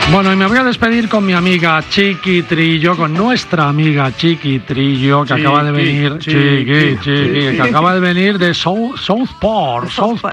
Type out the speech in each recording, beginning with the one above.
Bueno, y me voy a despedir con mi amiga Chiqui Trillo, con nuestra amiga Chiqui Trillo, que acaba de venir, que acaba de venir de Southport,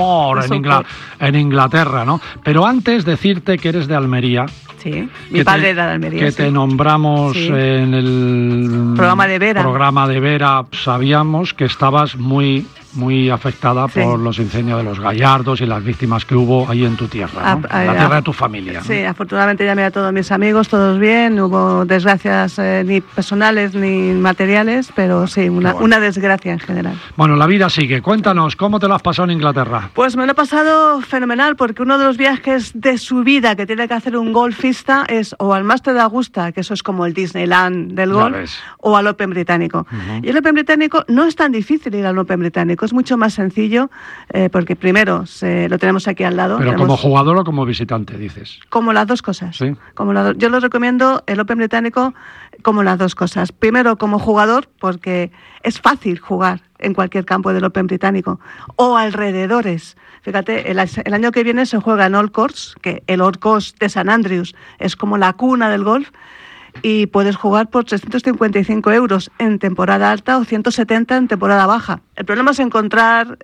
en Inglaterra, ¿no? Pero antes decirte que eres de Almería. Sí, mi padre era de Almería. Que te nombramos en el programa de Vera. Sabíamos que estabas muy afectada por los incendios de los Gallardos y las víctimas que hubo ahí en tu tierra, ¿no? La tierra de tu familia, ¿no? Sí, afortunadamente llamé a todos mis amigos, todos bien, no hubo desgracias ni personales ni materiales, pero sí, una desgracia en general. Bueno, la vida sigue. Cuéntanos, ¿cómo te lo has pasado en Inglaterra? Pues me lo he pasado fenomenal, porque uno de los viajes de su vida que tiene que hacer un golfista es o al Máster de Augusta, que eso es como el Disneyland del golf, o al Open británico. Y el Open británico no es tan difícil ir al Open británico, es mucho más sencillo, porque primero lo tenemos aquí al lado. Pero como jugador o como visitante, dices. Como las dos cosas. ¿Sí? Yo les recomiendo el Open británico como las dos cosas. Primero como jugador, porque es fácil jugar en cualquier campo del Open británico, o alrededores. Fíjate, el año que viene se juega en Old Course, que el Old Course de St Andrews es como la cuna del golf, y puedes jugar por 355 euros en temporada alta o 170 en temporada baja. El problema es encontrar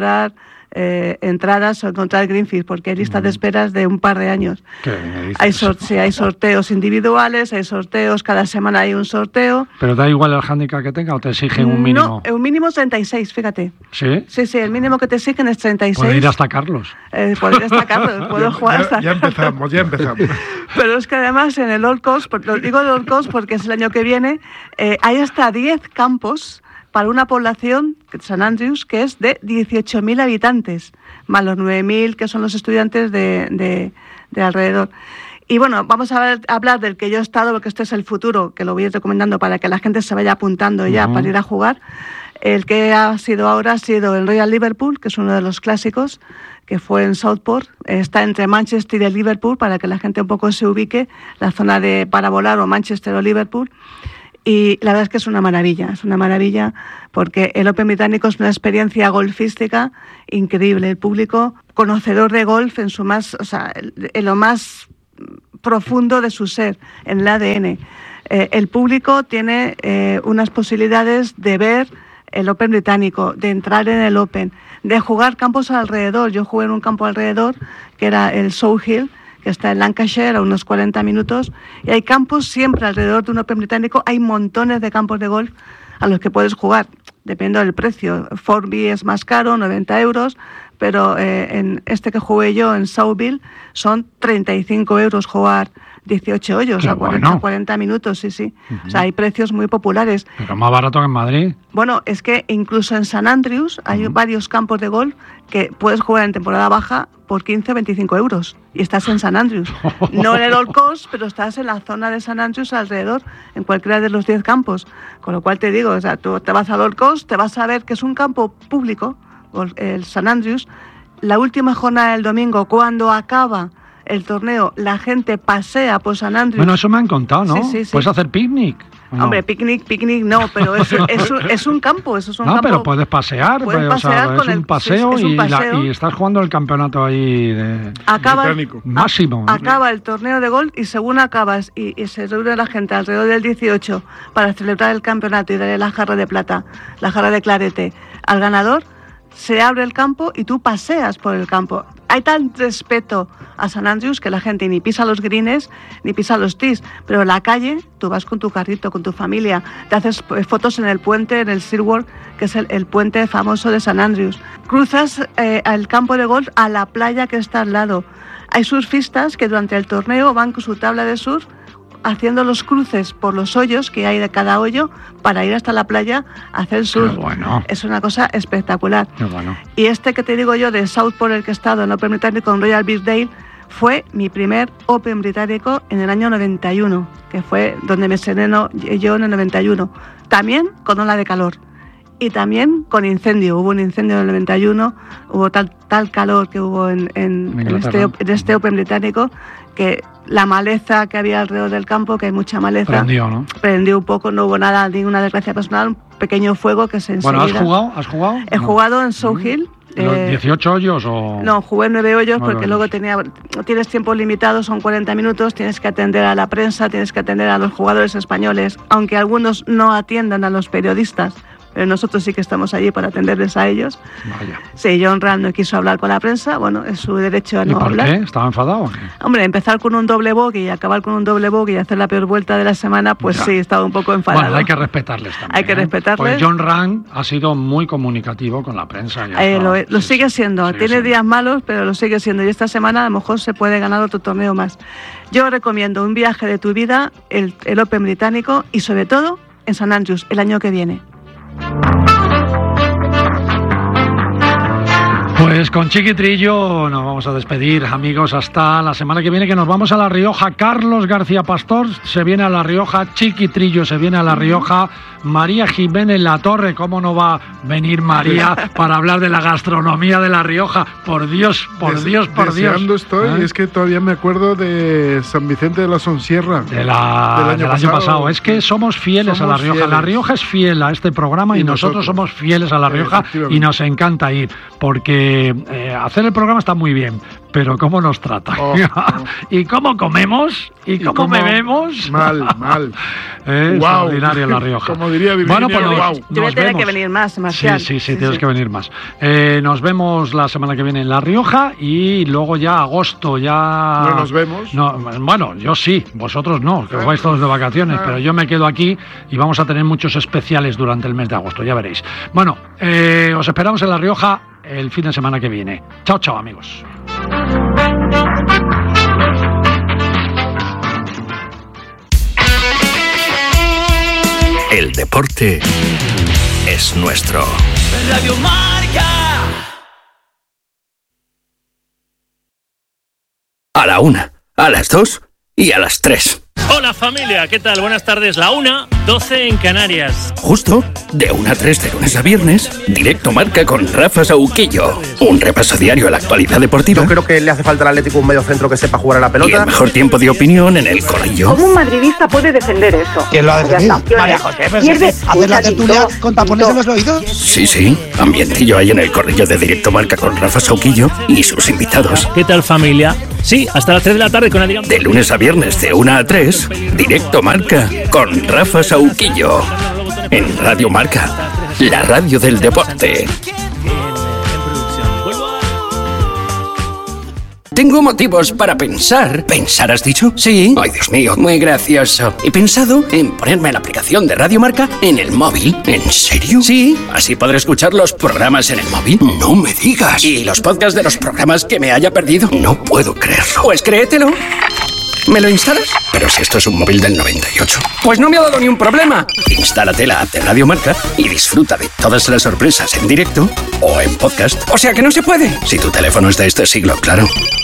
entradas o encontrar greenfield, porque hay listas de esperas de un par de años. Hay sorteos individuales, hay sorteos, cada semana hay un sorteo. ¿Pero da igual el hándicap que tenga o te exigen un mínimo? No, un mínimo 36, fíjate. ¿Sí? Sí, el mínimo que te exigen es 36. ¿Puedo ir hasta Carlos? Puedo jugar hasta ya empezamos. Pero es que además en el Old Course, lo digo de Old Course porque es el año que viene, hay hasta 10 campos para una población, St Andrews, que es de 18.000 habitantes, más los 9.000 que son los estudiantes de alrededor. Y bueno, vamos a hablar del que yo he estado, porque este es el futuro, que lo voy a ir recomendando para que la gente se vaya apuntando ya para ir a jugar. El que ha sido ahora ha sido el Royal Liverpool, que es uno de los clásicos, que fue en Southport. Está entre Manchester y Liverpool, para que la gente un poco se ubique, la zona para volar, o Manchester o Liverpool. Y la verdad es que es una maravilla, porque el Open británico es una experiencia golfística increíble. El público conocedor de golf en lo más profundo de su ser, en el ADN. El público tiene unas posibilidades de ver el Open británico, de entrar en el Open, de jugar campos alrededor. Yo jugué en un campo alrededor, que era el Sow Hill, que está en Lancashire, a unos 40 minutos, y hay campos siempre alrededor de un Open británico. Hay montones de campos de golf a los que puedes jugar, dependiendo del precio. Formby es más caro, 90 euros, pero en este que jugué yo, en Souville, son 35 euros jugar 18 hoyos a 40 minutos, sí. O sea, hay precios muy populares. Pero más barato que en Madrid. Bueno, es que incluso en St Andrews hay varios campos de golf que puedes jugar en temporada baja por 15 o 25 euros y estás en St Andrews. No en el Old Course, pero estás en la zona de St Andrews alrededor, en cualquiera de los 10 campos. Con lo cual te digo, o sea, tú te vas al Old Course, te vas a ver que es un campo público, el St Andrews. La última jornada del domingo, cuando acaba el torneo, la gente pasea por St Andrews. Bueno, eso me han contado, ¿no? Sí. ¿Puedes hacer picnic? No. Hombre, picnic no, pero es un campo, eso es un campo. No, pero puedes pasear, es un paseo, y estás jugando el campeonato ahí máximo. Acaba el torneo de golf y según acabas y se reúne la gente alrededor del 18 para celebrar el campeonato y darle la jarra de plata, la jarra de clarete al ganador, se abre el campo y tú paseas por el campo. Hay tan respeto a St Andrews que la gente ni pisa los greens ni pisa los tees, pero en la calle tú vas con tu carrito, con tu familia, te haces fotos en el puente, en el Seawall, que es el puente famoso de St Andrews. Cruzas al campo de golf a la playa que está al lado. Hay surfistas que durante el torneo van con su tabla de surf haciendo los cruces por los hoyos que hay de cada hoyo para ir hasta la playa a hacer surf. Bueno. Es una cosa espectacular. Bueno. Y este que te digo yo de Southport, el que he estado en Open británico con Royal Birkdale, fue mi primer Open británico en el año 91, que fue donde me estrené yo en el 91. También con ola de calor. Y también con incendio. Hubo un incendio en el 91, hubo tal calor que hubo en este Open británico, que la maleza que había alrededor del campo, que hay mucha maleza, prendió, ¿no? Prendió un poco, no hubo nada, ninguna desgracia personal, un pequeño fuego que se enseguida... Bueno, ¿has jugado? He jugado en Sow Hill, ¿18 hoyos o...? No, jugué 9 hoyos porque luego hoyos. tienes tiempo limitado, son 40 minutos, tienes que atender a la prensa, tienes que atender a los jugadores españoles, aunque algunos no atiendan a los periodistas, pero nosotros sí que estamos allí para atenderles a ellos. Vaya. Sí, Jon Rahm no quiso hablar con la prensa, bueno, es su derecho a no hablar. ¿Y por qué? ¿Estaba enfadado o qué? Hombre, empezar con un doble bogey y acabar con un doble bogey y hacer la peor vuelta de la semana, pues ya. sí, estaba un poco enfadado. Bueno, hay que respetarles también. Hay que respetarles. Pues Jon Rahm ha sido muy comunicativo con la prensa. Lo sigue siendo. Sigue Tiene siendo. días malos, pero lo sigue siendo. Y esta semana a lo mejor se puede ganar otro torneo más. Yo recomiendo un viaje de tu vida, el Open británico y sobre todo en St Andrews el año que viene. Pues con Chiqui Trillo nos vamos a despedir, amigos, hasta la semana que viene, que nos vamos a La Rioja. Carlos García Pastor se viene a La Rioja, Chiqui Trillo se viene a La Rioja, María Jiménez La Torre, ¿cómo no va a venir María para hablar de la gastronomía de La Rioja? Por Dios, por Dios. Deseando estoy, es que todavía me acuerdo de San Vicente de la Sonsierra. Del año pasado. Es que somos fieles a La Rioja. Fieles. La Rioja es fiel a este programa y nosotros somos fieles a La Rioja y nos encanta ir, porque hacer el programa está muy bien, pero cómo nos tratan y cómo comemos y cómo bebemos. Mal. Extraordinario La Rioja. Como diría Virginia, bueno, pues Yo voy a tener que venir más, Marcial. Sí, tienes que venir más. Nos vemos la semana que viene en La Rioja y luego ya agosto ya... ¿No nos vemos? No, bueno, yo sí, vosotros no, que os vais todos de vacaciones, pero yo me quedo aquí y vamos a tener muchos especiales durante el mes de agosto, ya veréis. Bueno, os esperamos en La Rioja el fin de semana que viene. Chao, amigos. El deporte es nuestro. Radio Marca. A la 1, a las 2 y a las 3. Hola familia, ¿qué tal? Buenas tardes. La 1:12 en Canarias. Justo de 1 a 3 de lunes a viernes, Directo Marca con Rafa Sauquillo. Un repaso diario a la actualidad deportiva. Yo creo que le hace falta al Atlético un medio centro que sepa jugar a la Y pelota. el mejor tiempo de opinión en el corrillo. ¿Cómo un madridista puede defender eso? ¿Quién lo ha defendido? María José, hacer la tertulia con tapones en los oídos. Sí, ambientillo hay en el corrillo de Directo Marca con Rafa Sauquillo y sus invitados. ¿Qué tal familia? Sí, hasta las 3 de la tarde con Adrián. De lunes a viernes de 1 a 3, Directo Marca con Rafa Sauquillo. En Radio Marca, la radio del deporte. Tengo motivos para pensar. ¿Pensar has dicho? Sí. Ay, Dios mío, muy gracioso. He pensado en ponerme la aplicación de Radio Marca en el móvil. ¿En serio? Sí. Así podré escuchar los programas en el móvil. No me digas. ¿Y los podcasts de los programas que me haya perdido? No puedo creerlo. Pues créetelo. ¿Me lo instalas? Pero si esto es un móvil del 98. Pues no me ha dado ni un problema. Instálate la app de Radio Marca y disfruta de todas las sorpresas en directo o en podcast. O sea que no se puede. Si tu teléfono es de este siglo, claro.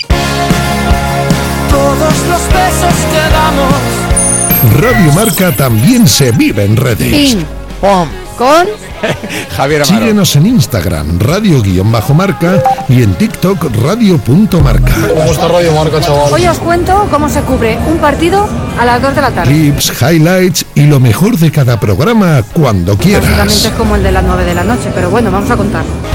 Todos los besos que damos. Radio Marca también se vive en redes. Pim, pom, Con Javier Amaro. Síguenos en Instagram, radio_marca y en TikTok, radio.marca. ¿Cómo está Radio Marca, chaval? hoy os cuento cómo se cubre un partido a las 2 de la tarde. Clips, highlights y lo mejor de cada programa cuando Básicamente quieras. es como el de las 9 de la noche, pero bueno, vamos a contar.